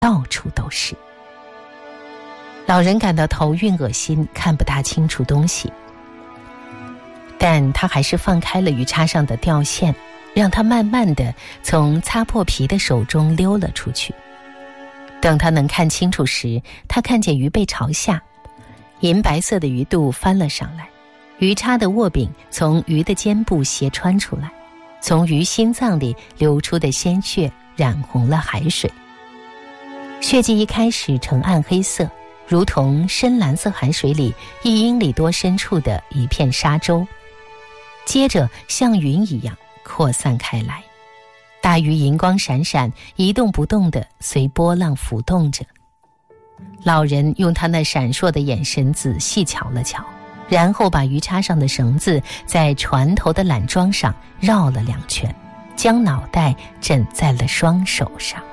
到处都是。老人感到头晕恶心，看不大清楚东西，但他还是放开了鱼叉上的吊线，让它慢慢地从擦破皮的手中溜了出去。等他能看清楚时，他看见鱼背朝下，银白色的鱼肚翻了上来，鱼叉的握柄从鱼的肩部斜穿出来，从鱼心脏里流出的鲜血染红了海水。血迹一开始呈暗黑色，如同深蓝色海水里1英里多深处的一片沙洲，接着像云一样扩散开来。大鱼银光闪闪，一动不动地随波浪浮动着。老人用他那闪烁的眼神仔细瞧了瞧，然后把鱼叉上的绳子在船头的缆桩上绕了2圈，将脑袋枕在了双手上。